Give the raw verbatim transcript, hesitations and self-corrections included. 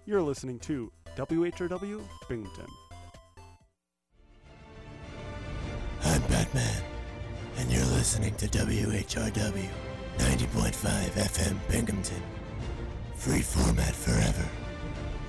You're listening to W H R W Binghamton. I'm Batman, and you're listening to W H R W ninety point five F M Binghamton. Free format forever.